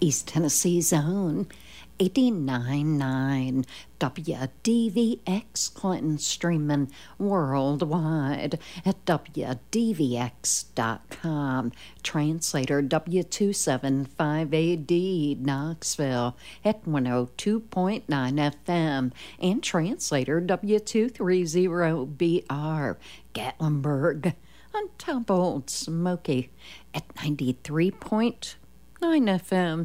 East Tennessee's own 89.9 WDVX Clinton, streaming worldwide at WDVX.com. Translator W275AD Knoxville at 102.9 FM. And translator W230BR Gatlinburg on top of Old Smoky at 93.9 FM.